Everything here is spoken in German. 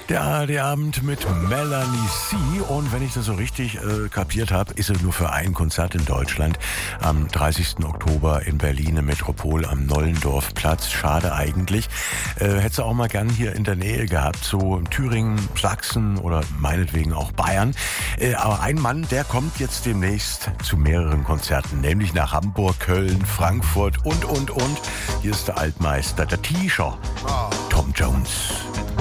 Der ARD-Abend mit Melanie C. Und wenn ich das so richtig kapiert habe, ist es nur für ein Konzert in Deutschland. Am 30. Oktober in Berlin im Metropol am Nollendorfplatz. Schade eigentlich. Hätte sie auch mal gern hier in der Nähe gehabt, so in Thüringen, Sachsen oder meinetwegen auch Bayern. Aber ein Mann, der kommt jetzt demnächst zu mehreren Konzerten, nämlich nach Hamburg, Köln, Frankfurt und. Hier ist der Altmeister, der T-Shirt, Tom Jones.